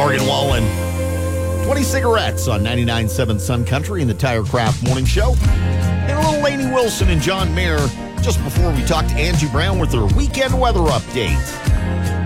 Morgan Wallen. 20 cigarettes on 99.7 Sun Country in the Tire Craft Morning Show. And a little Lainey Wilson and John Mayer just before we talk to Angie Brown with her weekend weather update.